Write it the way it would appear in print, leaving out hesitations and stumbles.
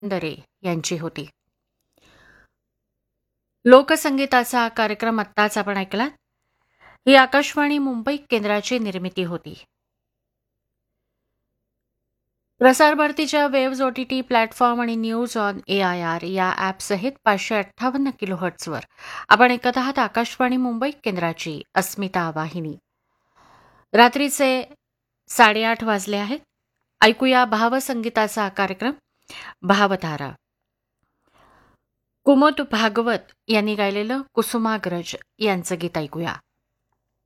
दरे यांची होती. लोकसंगीताचा हा कार्यक्रम आत्ताच आपण ऐकलात. ही आकाशवाणी मुंबई केंद्राची निर्मिती होती. प्रसार भारतीच्या वेव्ज OTT प्लॅटफॉर्म आणि न्यूज ऑन AIR या ॲपसहित 558 किलोहर्ट्झवर आपण ऐकत आहात आकाशवाणी मुंबई केंद्राची अस्मिता वाहिनी. रात्रीचे 8:30 वाजले आहेत. ऐकूया भावसंगीताचा कार्यक्रम भावधारा. कुमुद भागवत यांनी गायलेलं कुसुमाग्रज यांचं गीत ऐकूया.